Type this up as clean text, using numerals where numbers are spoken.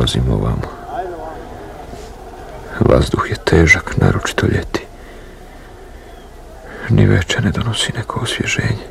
dolazim ovamo. Vazduh je težak, naročito ljeti. Ni veče ne donosi neko osvježenje.